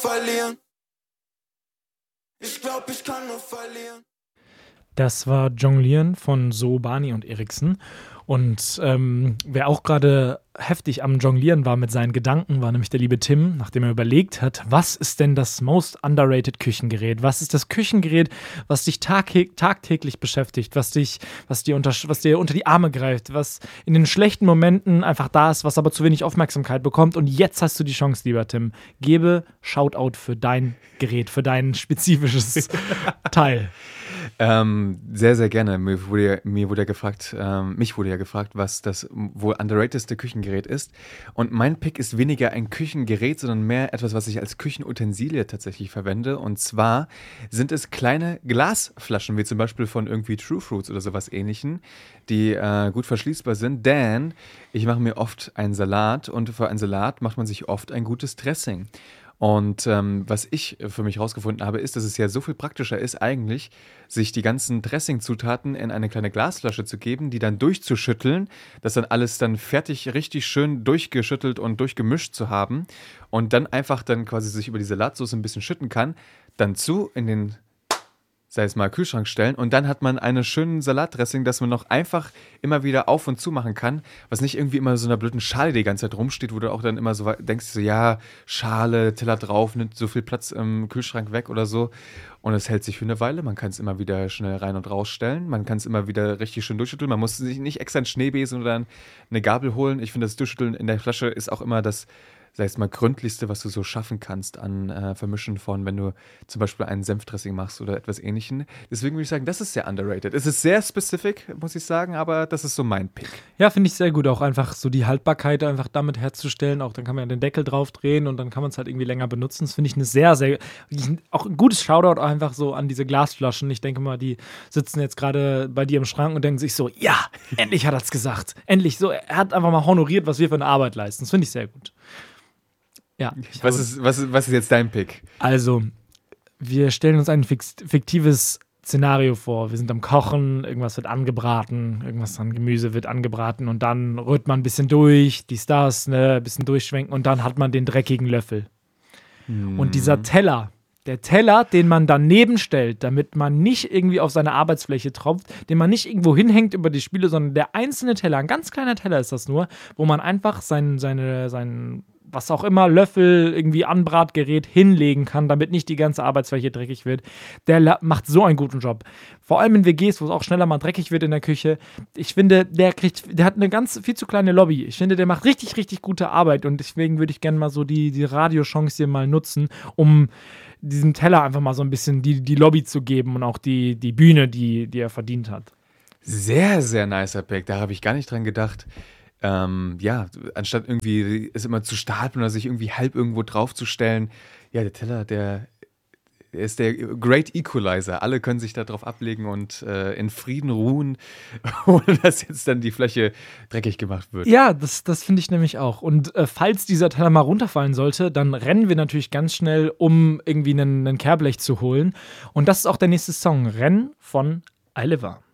verlieren. Ich glaub, ich kann nur verlieren. Das war Jonglieren von So, Barney und Eriksen. Und wer auch gerade heftig am Jonglieren war mit seinen Gedanken, war nämlich der liebe Tim, nachdem er überlegt hat, was ist denn das most underrated Küchengerät? Was ist das Küchengerät, was dich tagtäglich beschäftigt, was dir unter die Arme greift, was in den schlechten Momenten einfach da ist, was aber zu wenig Aufmerksamkeit bekommt. Und jetzt hast du die Chance, lieber Tim. Gebe Shoutout für dein Gerät, für dein spezifisches Teil. Sehr, sehr gerne. Mich wurde ja gefragt, was das wohl underratedste Küchengerät ist. Und mein Pick ist weniger ein Küchengerät, sondern mehr etwas, was ich als Küchenutensilie tatsächlich verwende. Und zwar sind es kleine Glasflaschen, wie zum Beispiel von irgendwie True Fruits oder sowas Ähnlichem, die gut verschließbar sind. Denn ich mache mir oft einen Salat und für einen Salat macht man sich oft ein gutes Dressing. Und was ich für mich rausgefunden habe, ist, dass es ja so viel praktischer ist, eigentlich, sich die ganzen Dressing-Zutaten in eine kleine Glasflasche zu geben, die dann durchzuschütteln, das dann alles dann fertig, richtig schön durchgeschüttelt und durchgemischt zu haben und dann einfach dann quasi sich über die Salatsauce ein bisschen schütten kann, dann in den, sei es mal, Kühlschrank stellen und dann hat man einen schönen Salatdressing, das man noch einfach immer wieder auf und zu machen kann, was nicht irgendwie immer so einer blöden Schale die ganze Zeit rumsteht, wo du auch dann immer so denkst, so ja, Schale, Teller drauf, nimmt so viel Platz im Kühlschrank weg oder so und es hält sich für eine Weile, man kann es immer wieder schnell rein und rausstellen, man kann es immer wieder richtig schön durchschütteln, man muss sich nicht extra einen Schneebesen oder eine Gabel holen, ich finde das Durchschütteln in der Flasche ist auch immer das, sei es mal, gründlichste, was du so schaffen kannst an Vermischen von, wenn du zum Beispiel einen Senfdressing machst oder etwas Ähnlichem. Deswegen würde ich sagen, das ist sehr underrated. Es ist sehr specific, muss ich sagen, aber das ist so mein Pick. Ja, finde ich sehr gut, auch einfach so die Haltbarkeit einfach damit herzustellen. Auch dann kann man ja den Deckel drauf drehen und dann kann man es halt irgendwie länger benutzen. Das finde ich eine sehr, sehr, auch ein gutes Shoutout einfach so an diese Glasflaschen. Ich denke mal, die sitzen jetzt gerade bei dir im Schrank und denken sich so, ja, endlich hat er es gesagt. Endlich so, er hat einfach mal honoriert, was wir für eine Arbeit leisten. Das finde ich sehr gut. Ja, was ist jetzt dein Pick? Also, wir stellen uns ein fiktives Szenario vor. Wir sind am Kochen, irgendwas wird angebraten, irgendwas an Gemüse wird angebraten und dann rührt man ein bisschen durch, ein bisschen durchschwenken und dann hat man den dreckigen Löffel. Und dieser Teller, der Teller, den man daneben stellt, damit man nicht irgendwie auf seine Arbeitsfläche tropft, den man nicht irgendwo hinhängt über die Spiele, sondern der einzelne Teller, ein ganz kleiner Teller ist das nur, wo man einfach sein was auch immer, Löffel, irgendwie Anbratgerät hinlegen kann, damit nicht die ganze Arbeitsfläche dreckig wird. Der macht so einen guten Job. Vor allem in WGs, wo es auch schneller mal dreckig wird in der Küche. Ich finde, der hat eine ganz viel zu kleine Lobby. Ich finde, der macht richtig, richtig gute Arbeit und deswegen würde ich gerne mal so die Radiochance hier mal nutzen, um diesem Teller einfach mal so ein bisschen die Lobby zu geben und auch die Bühne, die er verdient hat. Sehr, sehr nicer Pick. Da habe ich gar nicht dran gedacht. Ja, anstatt irgendwie es immer zu stapeln oder sich irgendwie halb irgendwo draufzustellen. Ja, der Teller, der ist der Great Equalizer. Alle können sich da drauf ablegen und in Frieden ruhen, ohne dass jetzt dann die Fläche dreckig gemacht wird. Ja, das finde ich nämlich auch. Und falls dieser Teller mal runterfallen sollte, dann rennen wir natürlich ganz schnell, um irgendwie einen Kehrblech zu holen. Und das ist auch der nächste Song, Renn von I Liver.